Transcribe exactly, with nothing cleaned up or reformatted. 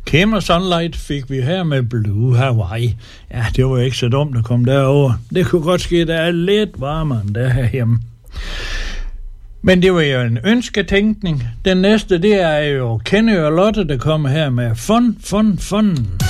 Came Sunlight fik vi her med Blue Hawaii. Ja, det var ikke så dumt at komme derover. Det kunne godt ske, at der er lidt varmere end der herhjemme. Men det var jo en ønsketænkning. Den næste, det er jo Kenny og Lotte, der kommer her med Fun, Fun, Fun.